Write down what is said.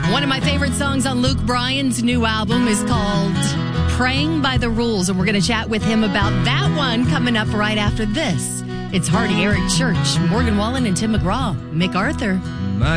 One of my favorite songs on Luke Bryan's new album is called Praying by the Rules, and we're going to chat with him about that one coming up right after this. It's Hardy Eric Church, Morgan Wallen, and Tim McGraw. MacArthur.